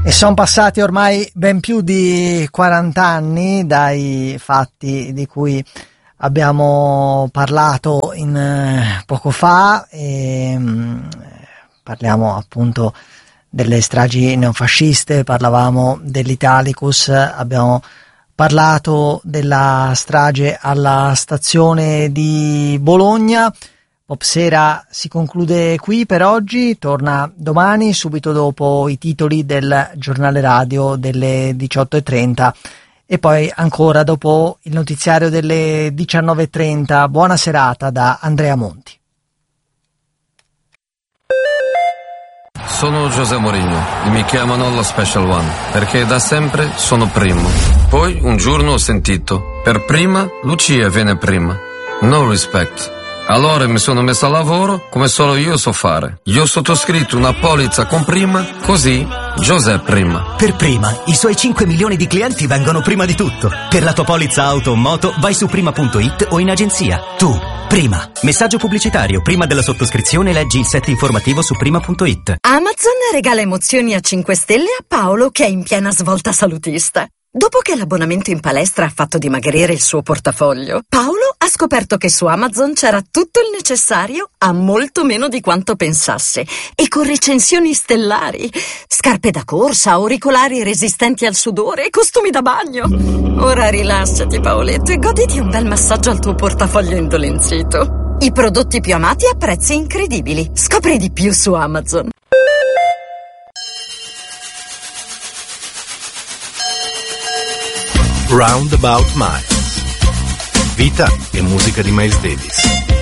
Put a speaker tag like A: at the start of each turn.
A: E sono passati ormai ben più di 40 anni dai fatti di cui abbiamo parlato poco fa, e parliamo appunto delle stragi neofasciste, parlavamo dell'Italicus, abbiamo parlato della strage alla stazione di Bologna. Popsera si conclude qui per oggi, torna domani subito dopo i titoli del giornale radio delle 18:30 e poi ancora dopo il notiziario delle 19:30. Buona serata da Andrea Monti.
B: Sono José Mourinho e mi chiamano lo Special One perché da sempre sono primo. Poi un giorno ho sentito, per prima Lucia viene prima. No respect. Allora mi sono messo a lavoro come solo io so fare. Io ho sottoscritto una polizza con prima, così José prima.
C: Per prima, i suoi 5 milioni di clienti vengono prima di tutto. Per la tua polizza auto o moto vai su prima.it o in agenzia. Tu, prima. Messaggio pubblicitario. Prima della sottoscrizione leggi il set informativo su prima.it.
D: Amazon regala emozioni a 5 stelle a Paolo che è in piena svolta salutista. Dopo che l'abbonamento in palestra ha fatto dimagrire il suo portafoglio, Paolo ha scoperto che su Amazon c'era tutto il necessario a molto meno di quanto pensasse e con recensioni stellari. Scarpe da corsa, auricolari resistenti al sudore e costumi da bagno. Ora rilassati, Paoletto, e goditi un bel massaggio al tuo portafoglio indolenzito. I prodotti più amati a prezzi incredibili. Scopri di più su Amazon.
E: Roundabout Miles. Vita e musica di Miles Davis.